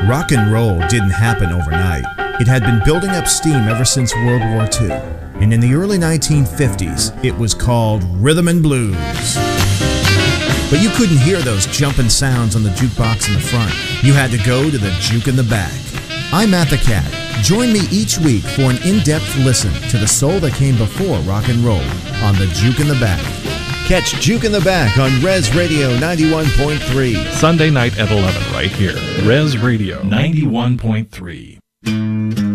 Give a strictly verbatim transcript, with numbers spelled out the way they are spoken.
Rock and roll didn't happen overnight. It had been building up steam ever since World War Two. And in the early nineteen fifties, it was called rhythm and blues. But you couldn't hear those jumping sounds on the jukebox in the front. You had to go to the juke in the back. I'm Matt the Cat. Join me each week for an in-depth listen to the soul that came before rock and roll on the Juke in the Back. Catch Juke in the Back on Res Radio ninety-one point three. Sunday night at eleven right here. Res Radio ninety-one point three.